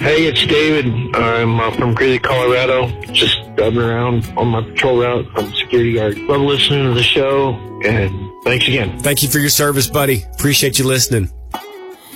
Hey, it's David. I'm from Greeley, Colorado. Just driving around on my patrol route. I'm a security guard. Love listening to the show, and thanks again. Thank you for your service, buddy. Appreciate you listening.